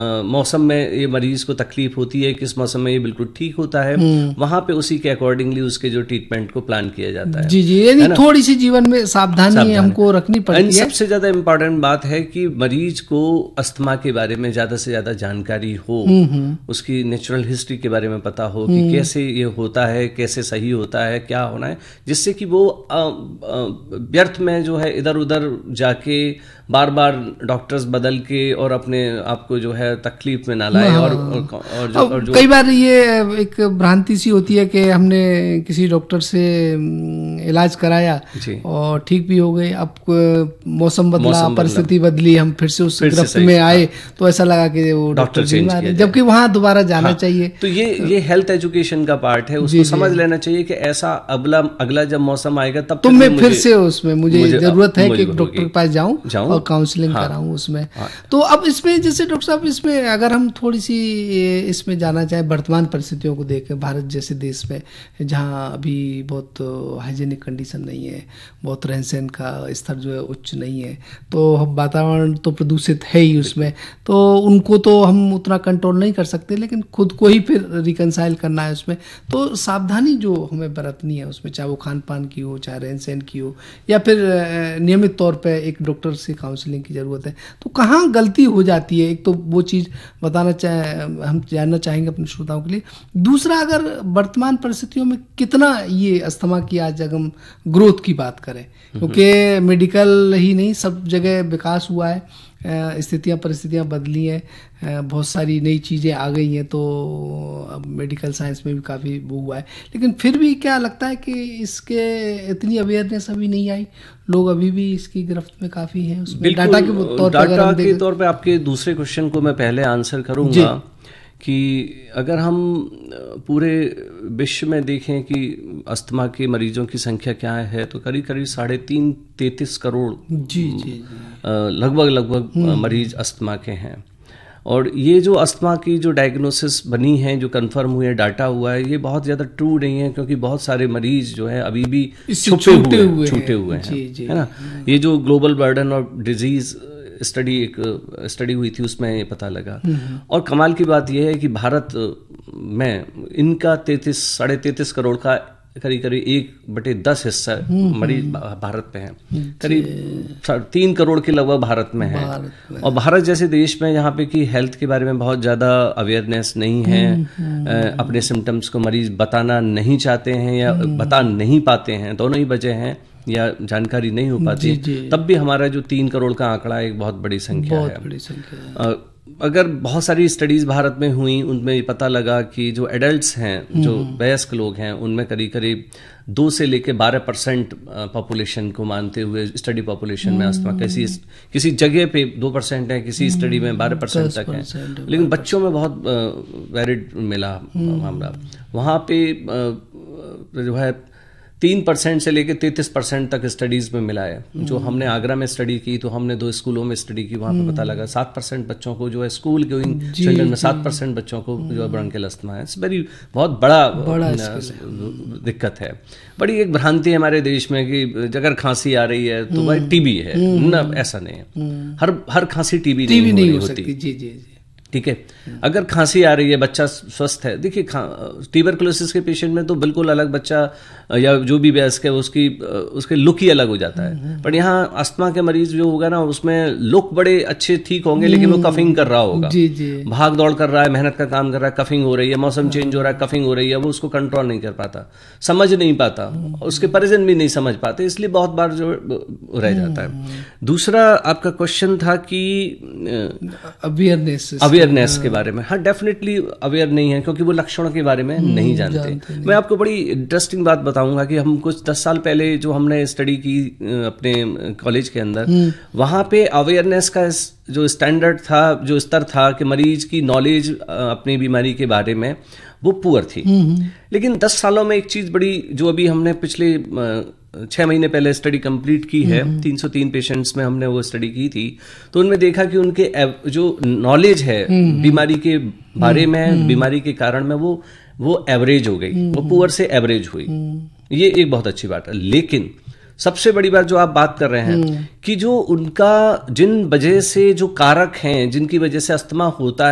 मौसम में ये मरीज को तकलीफ होती है, किस मौसम में ये बिल्कुल ठीक होता है, वहां पे उसी के अकॉर्डिंगली उसके जो ट्रीटमेंट को प्लान किया जाता है। जी जी, यानी थोड़ी सी जीवन में सावधानी हमको रखनी पड़ती है। सबसे ज्यादा इम्पोर्टेंट बात है कि मरीज को अस्थमा के बारे में ज्यादा से ज्यादा जानकारी हो, उसकी नेचुरल हिस्ट्री के बारे में पता हो कि कैसे ये होता है, कैसे सही होता है, क्या होना है, जिससे कि वो व्यर्थ में जो है इधर उधर जाके बार बार डॉक्टर्स बदल के और अपने आप को जो है तकलीफ में ना लाए। और कई बार ये एक भ्रांति सी होती है कि हमने किसी डॉक्टर से इलाज कराया और ठीक भी हो गए, अब मौसम बदला, परिस्थिति बदली, हम फिर से उस गिरफ्त में आए तो ऐसा लगा कि वो डॉक्टर बीमार है, जबकि वहां दोबारा जाना चाहिए। तो ये हेल्थ एजुकेशन का पार्ट है, उसको समझ लेना चाहिए कि ऐसा अगला जब मौसम आएगा तब तो मैं फिर से उसमें मुझे जरूरत है कि डॉक्टर के पास जाऊं काउंसलिंग कराऊं उसमें। तो अब इसमें जैसे डॉक्टर साहब, इसमें अगर हम थोड़ी सी इसमें जाना चाहें, वर्तमान परिस्थितियों को देखें, भारत जैसे देश में जहां अभी बहुत हाइजीनिक कंडीशन नहीं है, बहुत रहन सहन का स्तर जो है उच्च नहीं है, तो वातावरण तो प्रदूषित है ही उसमें, तो उनको तो हम उतना कंट्रोल नहीं कर सकते, लेकिन खुद को ही फिर रिकंसाइल करना है उसमें। तो सावधानी जो हमें बरतनी है उसमें, चाहे वो खान पान की हो, चाहे रहन सहन की हो, या फिर नियमित तौर पर एक डॉक्टर से काउंसलिंग की जरूरत है, तो कहाँ गलती हो जाती है? एक तो वो चीज हम जानना चाहेंगे अपने श्रोताओं के लिए। दूसरा, अगर वर्तमान परिस्थितियों में कितना ये अस्थमा की आज अगर हम ग्रोथ की बात करें, क्योंकि मेडिकल ही नहीं सब जगह विकास हुआ है, परिस्थितियां बदली हैं, बहुत सारी नई चीज़ें आ गई हैं, तो अब मेडिकल साइंस में भी काफ़ी वो हुआ है, लेकिन फिर भी क्या लगता है कि इसके इतनी अवेयरनेस अभी नहीं आई, लोग अभी भी इसकी गिरफ्त में काफ़ी हैं उसमें। डाटा के तौर पे आपके दूसरे क्वेश्चन को मैं पहले आंसर करूंगा कि अगर हम पूरे विश्व में देखें कि अस्थमा के मरीजों की संख्या क्या है, तो करीब 33 करोड़ लगभग मरीज अस्थमा के हैं। और ये जो अस्थमा की जो डायग्नोसिस बनी है, जो कंफर्म हुई है, डाटा हुआ है, ये बहुत ज़्यादा ट्रू नहीं है, क्योंकि बहुत सारे मरीज जो है अभी भी छूटे हुए हैं, है ना। ये जो ग्लोबल बर्डन ऑफ डिजीज एक स्टडी हुई थी, उसमें ये पता लगा। और कमाल की बात यह है कि भारत में इनका 33 करोड़ का करीब 1/10 हिस्सा मरीज भारत में है, करीब 3 करोड़ के लगभग भारत में है। और भारत जैसे देश में यहाँ पे कि हेल्थ के बारे में बहुत ज़्यादा अवेयरनेस नहीं है, अपने सिम्टम्स को मरीज बताना नहीं चाहते हैं या बता नहीं पाते हैं, दोनों ही वजह हैं, या जानकारी नहीं हो पाती, तब भी हमारा जो 3 करोड़ का आंकड़ा एक बहुत बड़ी संख्या है। अगर बहुत सारी स्टडीज भारत में हुई, उनमें ये पता लगा कि जो एडल्ट्स हैं, जो वयस्क लोग हैं, उनमें करीब 2 से लेकर 12% पॉपुलेशन को मानते हुए स्टडी पॉपुलेशन में अस्थमा किसी जगह पे 2% है, किसी स्टडी में 12% तक है, लेकिन बच्चों में बहुत वैरिड मिला मामला। वहाँ पे जो है 3% से लेकर 33% तक स्टडीज में मिला है। जो हमने आगरा में स्टडी की, तो हमने 2 स्कूलों में स्टडी की, वहाँ पे पता लगा 7% बच्चों को जो है स्कूल गोइंग चिल्ड्रन में 7% बच्चों को जो है ब्रोंकियल अस्थमा है। बहुत बड़ा दिक्कत है। बड़ी एक भ्रांति है हमारे देश में कि अगर खांसी आ रही है तो भाई टीबी है, ना, ऐसा नहीं है। हर खांसी टीबी नहीं हो सकती। जी ठीक है। अगर खांसी आ रही है, बच्चा स्वस्थ है, देखिए ट्यूबरकुलोसिस के पेशेंट में तो बिल्कुल अलग बच्चा या जो भी वयस्क है उसके लुक ही अलग हो जाता है। पर यहाँ अस्थमा के मरीज जो होगा ना, उसमें लुक बड़े अच्छे ठीक होंगे, लेकिन वो कफिंग कर रहा होगा, भाग दौड़ कर रहा है, मेहनत का काम कर रहा है, कफिंग हो रही है, मौसम चेंज हो रहा है, कफिंग हो रही है, वो उसको कंट्रोल नहीं कर पाता, समझ नहीं पाता, उसके परिजन भी नहीं समझ पाते, इसलिए बहुत बार जो रह जाता है। दूसरा आपका क्वेश्चन था कि अवेयरनेस के बारे में। हाँ, डेफिनेटली अवेयर नहीं है, क्योंकि वो लक्षणों के बारे में नहीं जानते। मैं आपको बड़ी इंटरेस्टिंग बात बताऊंगा कि हम कुछ 10 साल पहले जो हमने स्टडी की अपने कॉलेज के अंदर, वहां पे अवेयरनेस का जो स्टैंडर्ड था, जो स्तर था कि मरीज की नॉलेज अपनी बीमारी के बारे में, वो पुअर थी। लेकिन 10 सालों में एक चीज बड़ी, जो अभी हमने पिछले 6 महीने पहले स्टडी कंप्लीट की है, 303 पेशेंट्स में हमने वो स्टडी की थी, तो उनमें देखा कि उनके जो नॉलेज है बीमारी के बारे में, बीमारी के कारण में, वो एवरेज हो गई, वो पुअर से एवरेज हुई। ये एक बहुत अच्छी बात है। लेकिन सबसे बड़ी बात जो आप बात कर रहे हैं कि जो उनका जिन वजह से जो कारक हैं, जिनकी वजह से अस्थमा होता